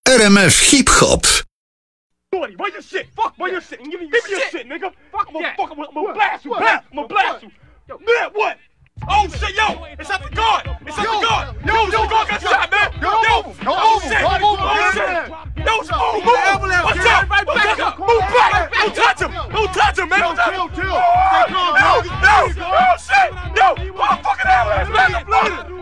RMF Hip Hop. Shorty, where your shit? Fuck, where your shit? Give me your shit, nigga. Fuck that. I'm gonna blast you, man. I'm gonna blast you. Man, what? Oh shit, yo! It's at the guard! It's at the guard! Yo, the guard got shot, man! Yo! Oh shit! Oh shit! Yo, move! What's up? Move back! Don't touch him! Don't touch him, man! Chill! Oh shit! Yo! Fucking ambulance, man!